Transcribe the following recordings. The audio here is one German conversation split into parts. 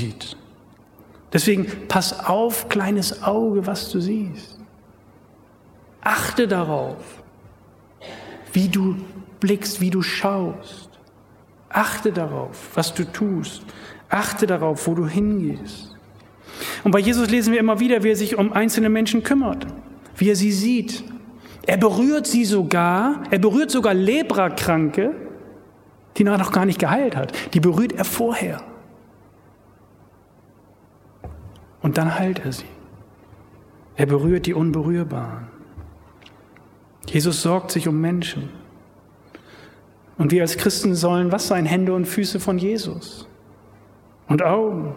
sieht. Deswegen pass auf, kleines Auge, was du siehst. Achte darauf, wie du blickst, wie du schaust. Achte darauf, was du tust. Achte darauf, wo du hingehst. Und bei Jesus lesen wir immer wieder, wie er sich um einzelne Menschen kümmert, wie er sie sieht. Er berührt sogar Leprakranke, die er noch gar nicht geheilt hat. Die berührt er vorher. Und dann heilt er sie. Er berührt die Unberührbaren. Jesus sorgt sich um Menschen. Und wir als Christen sollen was sein? Hände und Füße von Jesus. Und Augen.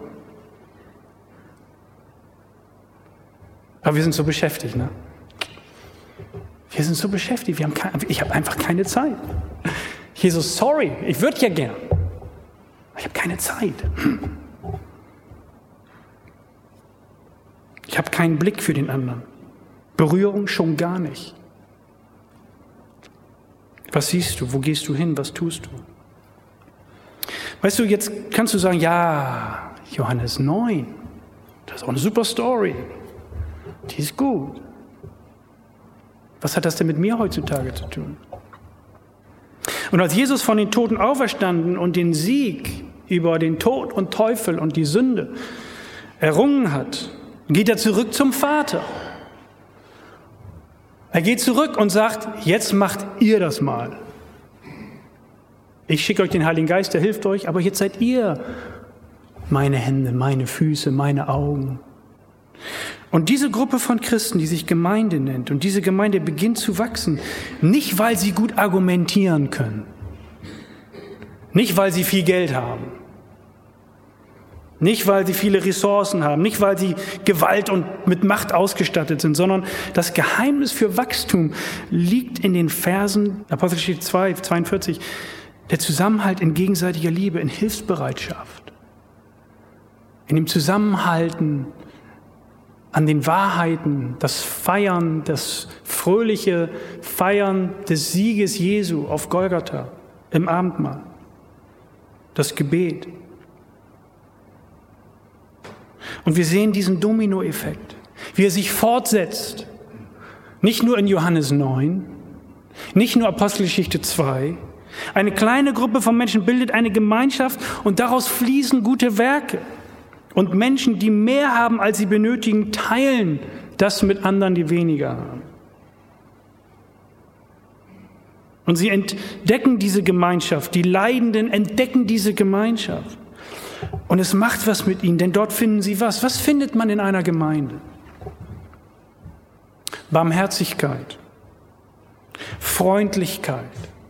Aber wir sind so beschäftigt, ne? Wir sind so beschäftigt, ich habe einfach keine Zeit. Jesus, sorry, ich würde ja gern. Ich habe keine Zeit. Ich habe keinen Blick für den anderen. Berührung schon gar nicht. Was siehst du? Wo gehst du hin? Was tust du? Weißt du, jetzt kannst du sagen, ja, Johannes 9, das ist auch eine super Story. Die ist gut. Was hat das denn mit mir heutzutage zu tun? Und als Jesus von den Toten auferstanden und den Sieg über den Tod und Teufel und die Sünde errungen hat, geht er zurück zum Vater. Er geht zurück und sagt, jetzt macht ihr das mal. Ich schicke euch den Heiligen Geist, der hilft euch, aber jetzt seid ihr meine Hände, meine Füße, meine Augen. Und diese Gruppe von Christen, die sich Gemeinde nennt, und diese Gemeinde beginnt zu wachsen, nicht weil sie gut argumentieren können, nicht weil sie viel Geld haben, nicht weil sie viele Ressourcen haben, nicht weil sie Gewalt und mit Macht ausgestattet sind, sondern das Geheimnis für Wachstum liegt in den Versen, Apostelgeschichte 2, 42, der Zusammenhalt in gegenseitiger Liebe, in Hilfsbereitschaft, in dem Zusammenhalten an den Wahrheiten, das Feiern, das fröhliche Feiern des Sieges Jesu auf Golgatha im Abendmahl, das Gebet. Und wir sehen diesen Dominoeffekt, wie er sich fortsetzt, nicht nur in Johannes 9, nicht nur Apostelgeschichte 2. Eine kleine Gruppe von Menschen bildet eine Gemeinschaft und daraus fließen gute Werke. Und Menschen, die mehr haben, als sie benötigen, teilen das mit anderen, die weniger haben. Und sie entdecken diese Gemeinschaft. Die Leidenden entdecken diese Gemeinschaft. Und es macht was mit ihnen, denn dort finden sie was. Was findet man in einer Gemeinde? Barmherzigkeit, Freundlichkeit,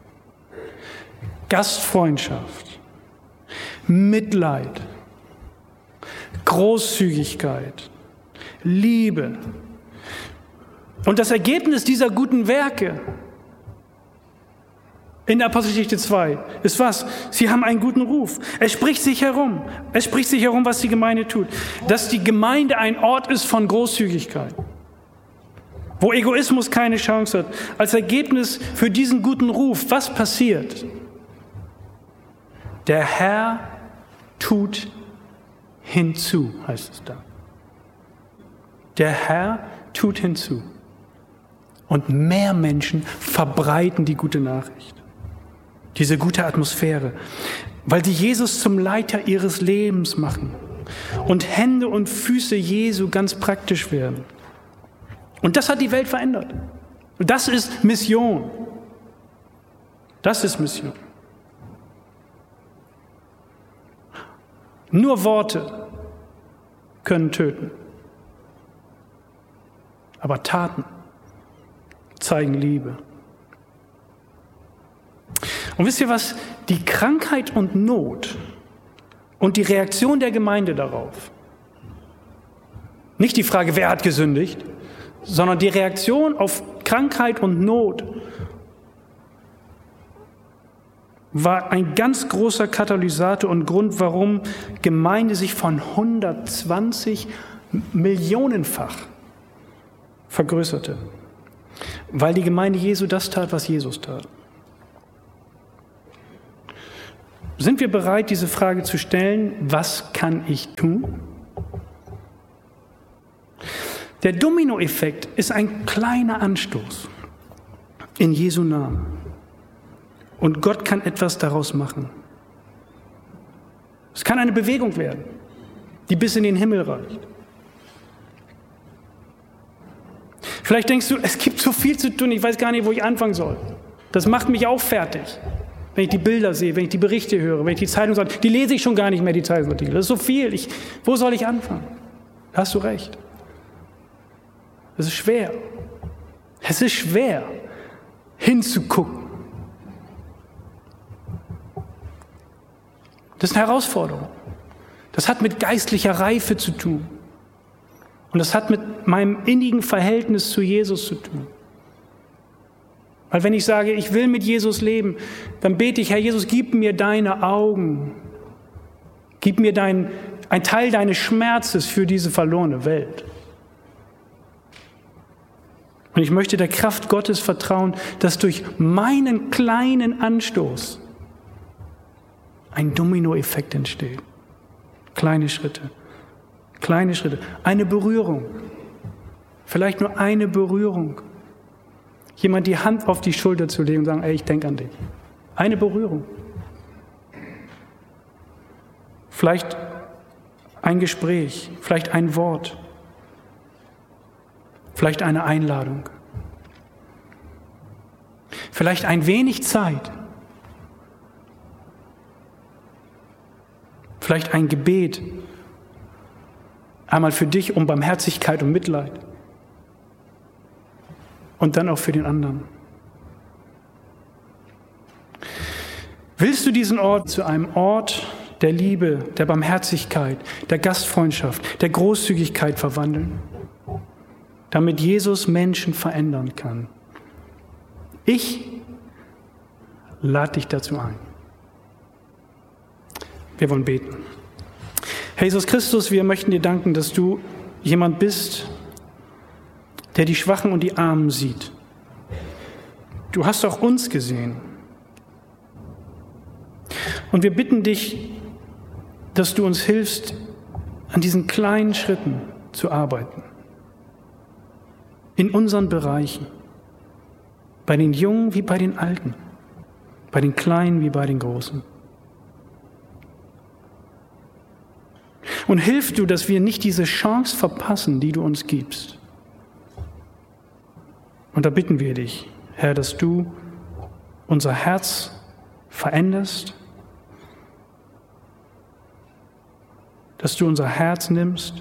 Gastfreundschaft, Mitleid, Großzügigkeit, Liebe. Und das Ergebnis dieser guten Werke in der Apostelgeschichte 2 ist was? Sie haben einen guten Ruf. Es spricht sich herum, was die Gemeinde tut. Dass die Gemeinde ein Ort ist von Großzügigkeit, wo Egoismus keine Chance hat. Als Ergebnis für diesen guten Ruf, was passiert? Der Herr tut hinzu, heißt es da. Der Herr tut hinzu. Und mehr Menschen verbreiten die gute Nachricht. Diese gute Atmosphäre. Weil sie Jesus zum Leiter ihres Lebens machen. Und Hände und Füße Jesu ganz praktisch werden. Und das hat die Welt verändert. Und das ist Mission. Das ist Mission. Nur Worte können töten. Aber Taten zeigen Liebe. Und wisst ihr was? Die Krankheit und Not und die Reaktion der Gemeinde darauf, nicht die Frage, wer hat gesündigt, sondern die Reaktion auf Krankheit und Not war ein ganz großer Katalysator und Grund, warum Gemeinde sich von 120 Millionenfach vergrößerte. Weil die Gemeinde Jesu das tat, was Jesus tat. Sind wir bereit, diese Frage zu stellen, was kann ich tun? Der Dominoeffekt ist ein kleiner Anstoß in Jesu Namen. Und Gott kann etwas daraus machen. Es kann eine Bewegung werden, die bis in den Himmel reicht. Vielleicht denkst du, es gibt so viel zu tun, ich weiß gar nicht, wo ich anfangen soll. Das macht mich auch fertig. Wenn ich die Bilder sehe, wenn ich die Berichte höre, wenn ich die Zeitungsartikel, die lese ich schon gar nicht mehr, die Zeitungsartikel. Das ist so viel. Wo soll ich anfangen? Da hast du recht. Es ist schwer. Es ist schwer, hinzugucken. Das ist eine Herausforderung. Das hat mit geistlicher Reife zu tun. Und das hat mit meinem innigen Verhältnis zu Jesus zu tun. Weil wenn ich sage, ich will mit Jesus leben, dann bete ich, Herr Jesus, gib mir deine Augen. Gib mir ein Teil deines Schmerzes für diese verlorene Welt. Und ich möchte der Kraft Gottes vertrauen, dass durch meinen kleinen Anstoß ein Dominoeffekt entsteht. Kleine Schritte. Kleine Schritte. Eine Berührung. Vielleicht nur eine Berührung. Jemand die Hand auf die Schulter zu legen und sagen, ey, ich denke an dich. Eine Berührung. Vielleicht ein Gespräch, vielleicht ein Wort, vielleicht eine Einladung. Vielleicht ein wenig Zeit. Vielleicht ein Gebet. Einmal für dich um Barmherzigkeit und Mitleid. Und dann auch für den anderen. Willst du diesen Ort zu einem Ort der Liebe, der Barmherzigkeit, der Gastfreundschaft, der Großzügigkeit verwandeln, damit Jesus Menschen verändern kann? Ich lade dich dazu ein. Wir wollen beten. Herr Jesus Christus, wir möchten dir danken, dass du jemand bist, der die Schwachen und die Armen sieht. Du hast auch uns gesehen. Und wir bitten dich, dass du uns hilfst, an diesen kleinen Schritten zu arbeiten. In unseren Bereichen. Bei den Jungen wie bei den Alten. Bei den Kleinen wie bei den Großen. Und hilf du, dass wir nicht diese Chance verpassen, die du uns gibst. Und da bitten wir dich, Herr, dass du unser Herz veränderst, dass du unser Herz nimmst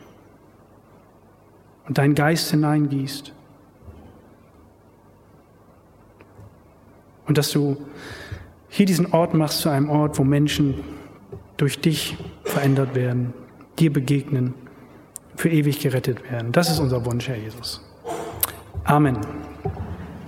und deinen Geist hineingießt. Und dass du hier diesen Ort machst zu einem Ort, wo Menschen durch dich verändert werden, dir begegnen, für ewig gerettet werden. Das ist unser Wunsch, Herr Jesus. Amen.